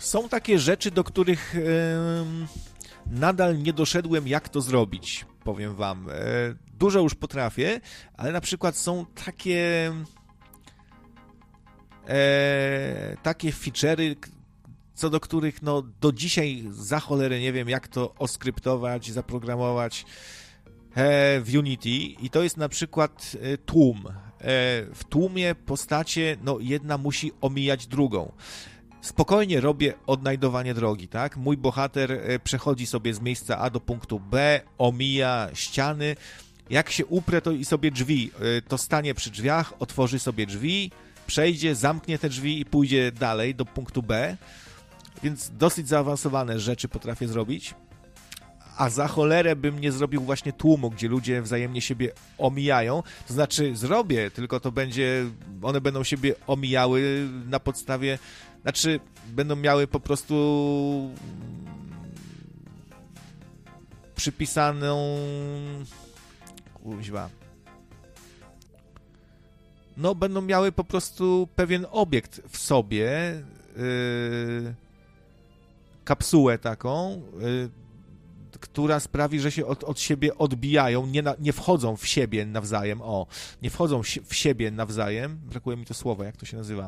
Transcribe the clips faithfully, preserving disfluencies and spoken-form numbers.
Są takie rzeczy, do których yy, nadal nie doszedłem, jak to zrobić, powiem wam. Yy, dużo już potrafię, ale na przykład są takie yy, takie feature'y, co do których no do dzisiaj za cholerę nie wiem, jak to oskryptować, zaprogramować w Unity i to jest na przykład tłum. W tłumie postacie, no jedna musi omijać drugą. Spokojnie robię odnajdowanie drogi, tak? Mój bohater przechodzi sobie z miejsca A do punktu B, omija ściany. Jak się uprę, to i sobie drzwi, to stanie przy drzwiach, otworzy sobie drzwi, przejdzie, zamknie te drzwi i pójdzie dalej do punktu B. Więc dosyć zaawansowane rzeczy potrafię zrobić. A za cholerę bym nie zrobił właśnie tłumu, gdzie ludzie wzajemnie siebie omijają. To znaczy zrobię, tylko to będzie, one będą siebie omijały na podstawie, znaczy będą miały po prostu przypisaną kuźwa. No będą miały po prostu pewien obiekt w sobie, yy, kapsułę taką, yy, która sprawi, że się od, od siebie odbijają, nie, na, nie wchodzą w siebie nawzajem, o, nie wchodzą w siebie nawzajem, brakuje mi to słowa, jak to się nazywa?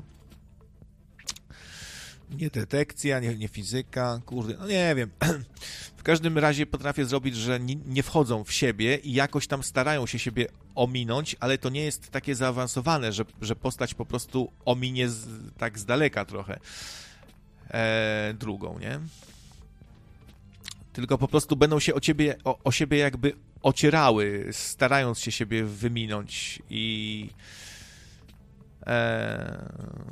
Nie detekcja, nie, nie fizyka, kurde, no nie wiem. W każdym razie potrafię zrobić, że nie, nie wchodzą w siebie i jakoś tam starają się siebie ominąć, ale to nie jest takie zaawansowane, że, że postać po prostu ominie z, tak z daleka trochę e, drugą, nie? Tylko po prostu będą się o ciebie, o, o siebie jakby ocierały, starając się siebie wyminąć i e,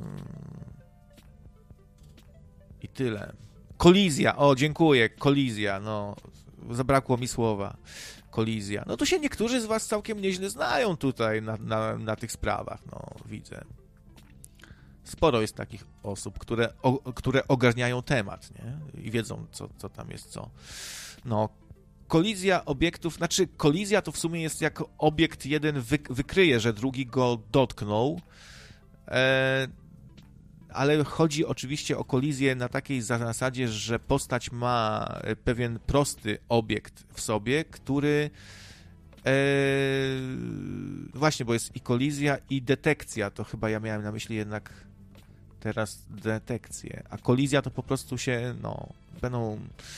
i tyle. Kolizja, o dziękuję, kolizja, no zabrakło mi słowa. Kolizja. No to się niektórzy z was całkiem nieźle znają tutaj na, na, na tych sprawach, no widzę. Sporo jest takich osób, które, o, które ogarniają temat, nie? I wiedzą, co, co tam jest co. No, kolizja obiektów, znaczy kolizja to w sumie jest jak obiekt jeden wy, wykryje, że drugi go dotknął, e, ale chodzi oczywiście o kolizję na takiej zasadzie, że postać ma pewien prosty obiekt w sobie, który e, właśnie, bo jest i kolizja, i detekcja, to chyba ja miałem na myśli jednak teraz detekcję, a kolizja to po prostu się, no, będą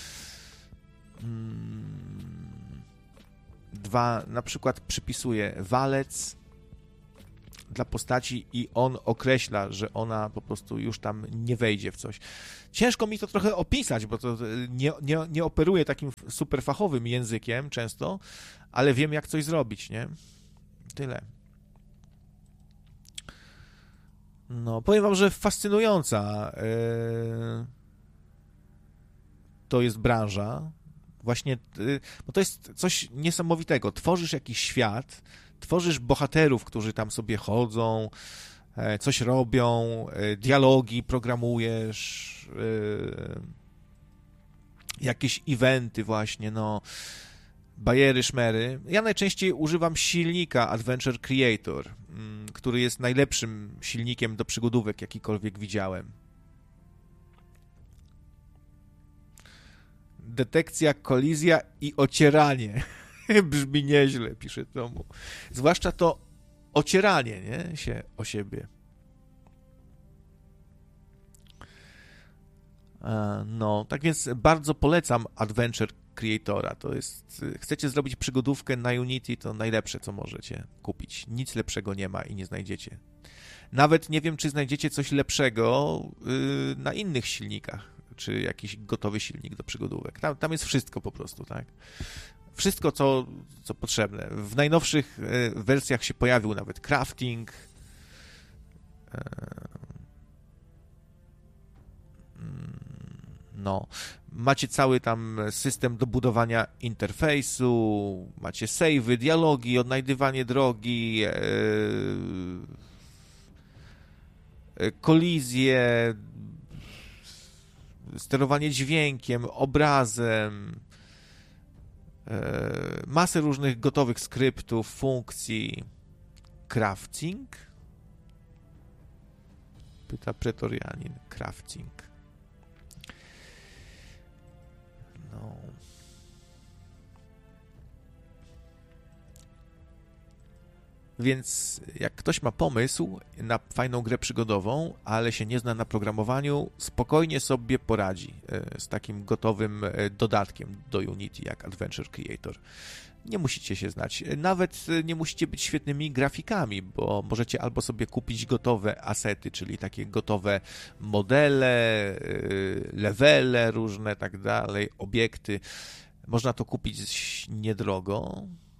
mm, dwa, na przykład przypisuje walec dla postaci i on określa, że ona po prostu już tam nie wejdzie w coś. Ciężko mi to trochę opisać, bo to nie, nie, nie operuję takim super fachowym językiem często, ale wiem, jak coś zrobić, nie? Tyle. No, powiem wam, że fascynująca yy, to jest branża. Właśnie, yy, bo to jest coś niesamowitego. Tworzysz jakiś świat, tworzysz bohaterów, którzy tam sobie chodzą, yy, coś robią, yy, dialogi programujesz, yy, jakieś eventy właśnie, no, bajery, szmery. Ja najczęściej używam silnika Adventure Creator, który jest najlepszym silnikiem do przygodówek, jakikolwiek widziałem. Detekcja, kolizja i ocieranie. Brzmi nieźle, pisze Tomu. Zwłaszcza to ocieranie, nie? Się o siebie. No, tak więc bardzo polecam Adventure Creatora. To jest, chcecie zrobić przygodówkę na Unity, to najlepsze, co możecie kupić. Nic lepszego nie ma i nie znajdziecie. Nawet nie wiem, czy znajdziecie coś lepszego yy, na innych silnikach, czy jakiś gotowy silnik do przygodówek. Tam, tam jest wszystko po prostu, tak? Wszystko, co, co potrzebne. W najnowszych yy, wersjach się pojawił nawet crafting. Yy, No, macie cały tam system do budowania interfejsu, macie save'y, dialogi, odnajdywanie drogi, yy, kolizje, sterowanie dźwiękiem, obrazem, yy, masę różnych gotowych skryptów, funkcji. Crafting? Pyta Pretorianin. Crafting. No. Więc jak ktoś ma pomysł na fajną grę przygodową, ale się nie zna na programowaniu, spokojnie sobie poradzi z takim gotowym dodatkiem do Unity jak Adventure Creator. Nie musicie się znać. Nawet nie musicie być świetnymi grafikami, bo możecie albo sobie kupić gotowe asety, czyli takie gotowe modele, levele różne, tak dalej, obiekty. Można to kupić niedrogo.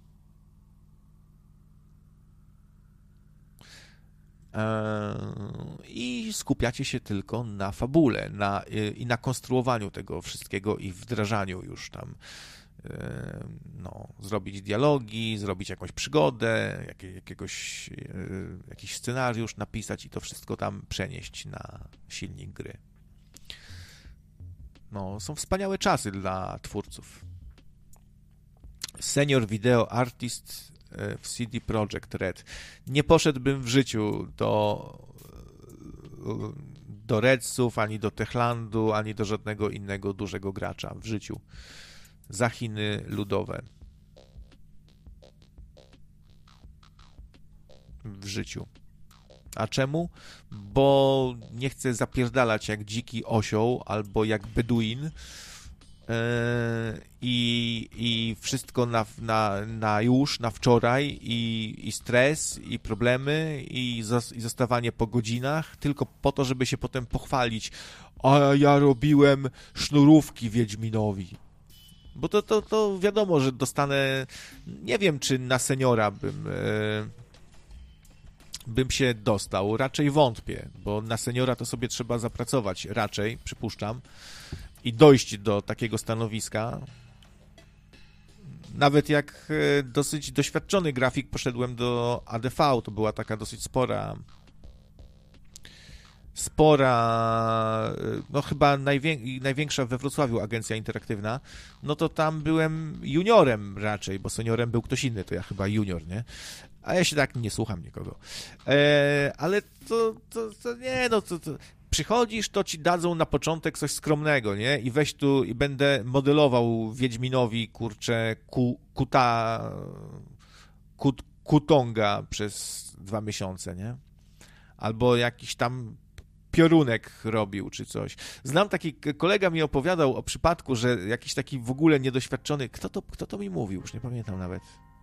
I skupiacie się tylko na fabule na, i na konstruowaniu tego wszystkiego i wdrażaniu już tam, no, zrobić dialogi, zrobić jakąś przygodę, jak, jakiegoś, jakiś scenariusz napisać i to wszystko tam przenieść na silnik gry. No, są wspaniałe czasy dla twórców. Senior Video Artist w C D Projekt Red. Nie poszedłbym w życiu do do Redsów, ani do Techlandu, ani do żadnego innego dużego gracza w życiu. Za Chiny ludowe. W życiu. A czemu? Bo nie chcę zapierdalać jak dziki osioł albo jak beduin i, i wszystko na, na, na już, na wczoraj i, i stres, i problemy i, zos, i zostawanie po godzinach tylko po to, żeby się potem pochwalić, a ja robiłem sznurówki Wiedźminowi. Bo to, to, to wiadomo, że dostanę, nie wiem, czy na seniora bym bym się dostał, raczej wątpię, bo na seniora to sobie trzeba zapracować, raczej, przypuszczam, i dojść do takiego stanowiska. Nawet jak dosyć doświadczony grafik poszedłem do A D V, to była taka dosyć spora spora, no chyba najwię- największa we Wrocławiu agencja interaktywna, no to tam byłem juniorem raczej, bo seniorem był ktoś inny, to ja chyba junior, nie? A ja się tak nie słucham nikogo. E, ale to, to, to nie, no to, to przychodzisz, to ci dadzą na początek coś skromnego, nie? I weź tu i będę modelował Wiedźminowi, kurczę, ku, kuta, kut, kutonga przez dwa miesiące, nie? Albo jakiś tam piorunek robił, czy coś. Znam taki, kolega mi opowiadał o przypadku, że jakiś taki w ogóle niedoświadczony, kto to, kto to mi mówił, już nie pamiętam nawet.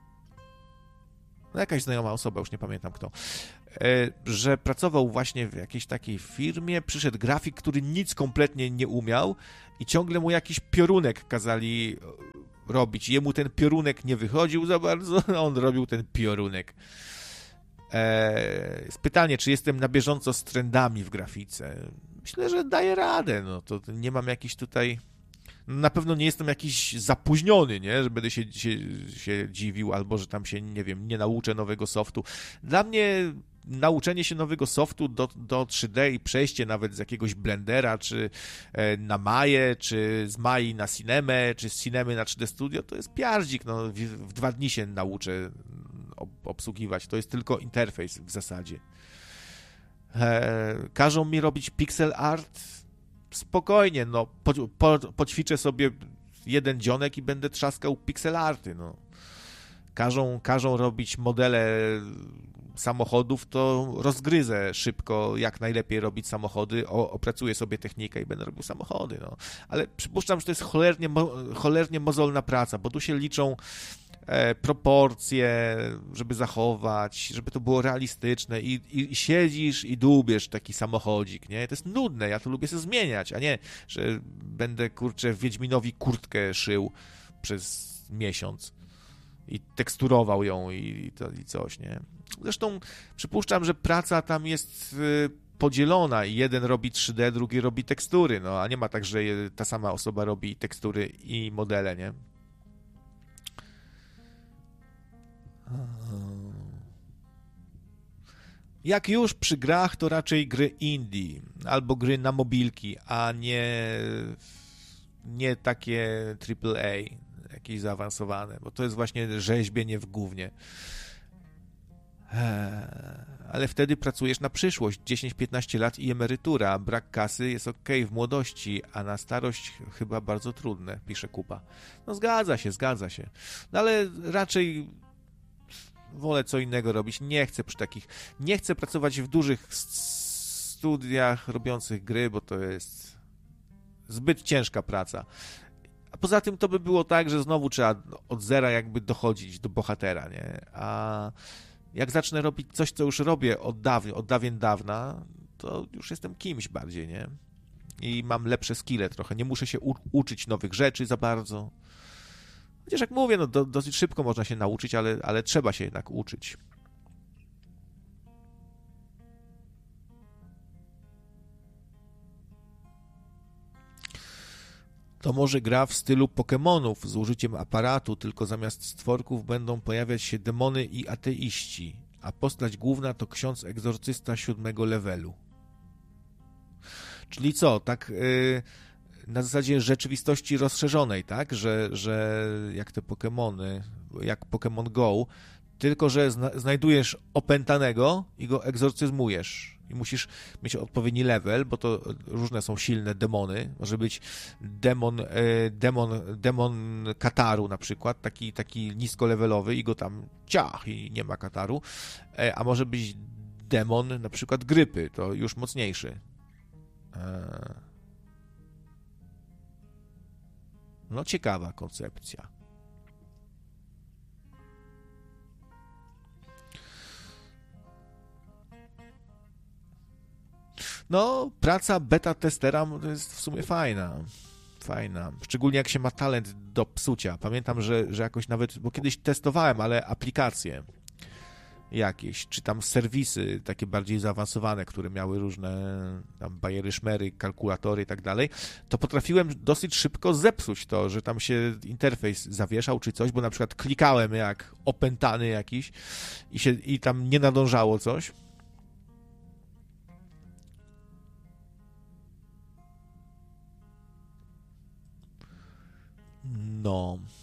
No jakaś znajoma osoba, już nie pamiętam kto, że pracował właśnie w jakiejś takiej firmie, przyszedł grafik, który nic kompletnie nie umiał i ciągle mu jakiś piorunek kazali robić. Jemu ten piorunek nie wychodził za bardzo, a on robił ten piorunek. Jest pytanie, czy jestem na bieżąco z trendami w grafice. Myślę, że daję radę. No to nie mam jakiś tutaj... Na pewno nie jestem jakiś zapóźniony, nie? Że będę się, się, się dziwił, albo że tam się, nie wiem, nie nauczę nowego softu. Dla mnie nauczenie się nowego softu do, do trzy D i przejście nawet z jakiegoś Blendera, czy na Maję, czy z Mai na Cinemę, czy z Cinemy na trzy D Studio, to jest piardzik. No, w, w dwa dni się nauczę obsługiwać. To jest tylko interfejs w zasadzie. E, każą mi robić pixel art. Spokojnie, no, po, po, poćwiczę sobie jeden dzionek i będę trzaskał pixel arty, no. Każą, każą robić modele samochodów, to rozgryzę szybko, jak najlepiej robić samochody, o, opracuję sobie technikę i będę robił samochody, no. Ale przypuszczam, że to jest cholernie, cholernie mozolna praca, bo tu się liczą e, proporcje, żeby zachować, żeby to było realistyczne i, i, i siedzisz i dłubiesz taki samochodzik, nie? To jest nudne, ja to lubię sobie zmieniać, a nie, że będę, kurczę, Wiedźminowi kurtkę szył przez miesiąc i teksturował ją i, i, to, i coś, nie? Zresztą przypuszczam, że praca tam jest y, podzielona i jeden robi trzy D, drugi robi tekstury, no, a nie ma tak, że ta sama osoba robi tekstury i modele, nie? Jak już przy grach, to raczej gry indie albo gry na mobilki, a nie, nie takie triple A, jakieś zaawansowane, bo to jest właśnie rzeźbienie w gównie. ale wtedy pracujesz na przyszłość, dziesięć piętnaście lat i emerytura, brak kasy jest okej w młodości, a na starość chyba bardzo trudne, pisze Kuba. No zgadza się, zgadza się, no ale raczej wolę co innego robić, nie chcę przy takich, nie chcę pracować w dużych studiach robiących gry, bo to jest zbyt ciężka praca. A poza tym to by było tak, że znowu trzeba od zera jakby dochodzić do bohatera, nie? A jak zacznę robić coś, co już robię od dawien, od dawien dawna, to już jestem kimś bardziej, nie? I mam lepsze skille trochę, nie muszę się u- uczyć nowych rzeczy za bardzo. Chociaż jak mówię, no do, dosyć szybko można się nauczyć, ale, ale trzeba się jednak uczyć. To może gra w stylu Pokemonów z użyciem aparatu, tylko zamiast stworków będą pojawiać się demony i ateiści, a postać główna to ksiądz egzorcysta siódmego levelu. Czyli co, tak yy, na zasadzie rzeczywistości rozszerzonej, tak? Że, że jak te Pokemony, jak Pokémon Go, tylko że zna- znajdujesz opętanego i go egzorcyzmujesz. I musisz mieć odpowiedni level, bo to różne są silne demony. Może być demon, e, demon, demon Kataru na przykład, taki, taki niskolevelowy i go tam ciach i nie ma Kataru. E, a może być demon na przykład grypy, to już mocniejszy. E... No ciekawa koncepcja. No, praca beta-testera to jest w sumie fajna. Fajna. Szczególnie jak się ma talent do psucia. Pamiętam, że, że jakoś nawet, bo kiedyś testowałem, ale aplikacje jakieś, czy tam serwisy takie bardziej zaawansowane, które miały różne tam bajery, szmery, kalkulatory i tak dalej, to potrafiłem dosyć szybko zepsuć to, że tam się interfejs zawieszał czy coś, bo na przykład klikałem jak opętany jakiś i, się, i tam nie nadążało coś. No.